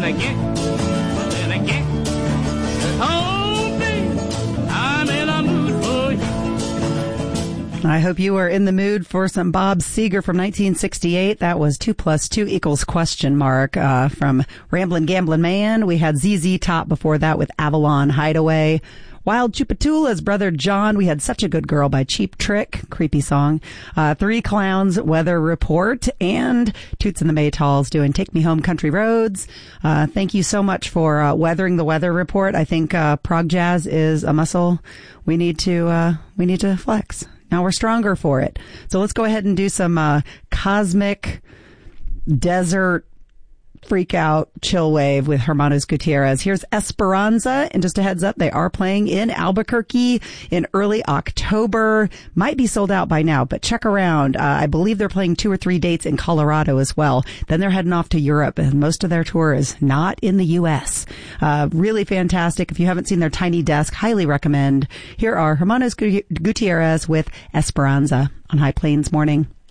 then again, oh, baby, I'm in a mood for you. I hope you are in the mood for some Bob Seger from 1968. That was 2 + 2 = question mark from Ramblin' Gamblin' Man. We had ZZ Top before that with Avalon Hideaway. Wild Chupatula's Brother John. We had Such a Good Girl by Cheap Trick. Creepy song. Three Clowns Weather Report, and Toots and the Maytals doing Take Me Home Country Roads. Thank you so much for weathering the weather report. I think prog jazz is a muscle we need to flex. Now we're stronger for it. So let's go ahead and do some cosmic desert freak out chill wave with Hermanos Gutierrez. Here's Esperanza, and just a heads up, they are playing in Albuquerque in early October. Might be sold out by now, but check around. I believe they're playing 2 or 3 dates in Colorado as well. Then they're heading off to Europe, and most of their tour is not in the U.S. Really fantastic. If you haven't seen their tiny desk, highly recommend. Here are Hermanos Gutierrez with Esperanza on High Plains Morning.